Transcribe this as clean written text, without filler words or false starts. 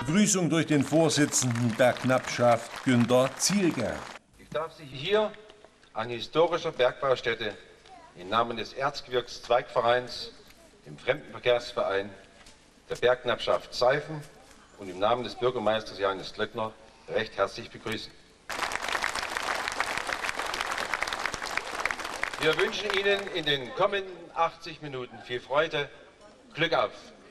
Begrüßung durch den Vorsitzenden der Knappschaft, Günter Zielger. Ich darf Sie hier an historischer Bergbaustätte im Namen des Erzgebirgszweigvereins, dem Fremdenverkehrsverein, der Bergknappschaft Seifen und im Namen des Bürgermeisters Johannes Glöckner recht herzlich begrüßen. Wir wünschen Ihnen in den kommenden 80 Minuten viel Freude, Glück auf!